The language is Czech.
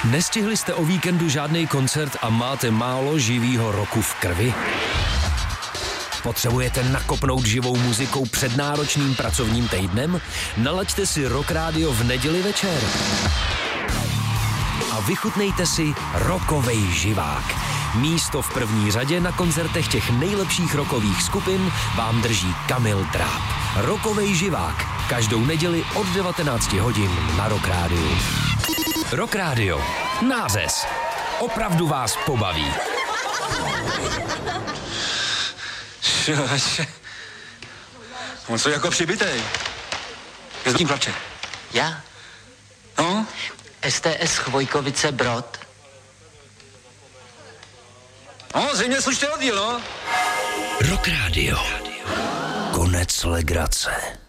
Nestihli jste o víkendu žádný koncert a máte málo živýho roku v krvi? Potřebujete nakopnout živou muzikou před náročným pracovním týdnem? Nalaďte si Rock Radio v neděli večer. A vychutnejte si rockovej živák. Místo v první řadě na koncertech těch nejlepších rockových skupin vám drží Kamil Dráb. Rockovej živák. Každou neděli od 19 hodin na Rock Radio. Rock Radio. Nářez. Opravdu vás pobaví. On co jako přibitej? Kde s tím plače? Já? No? STS Chvojkovice Brod. No, zřejmě slušný oddíl, no. Rock Radio. Konec legrace.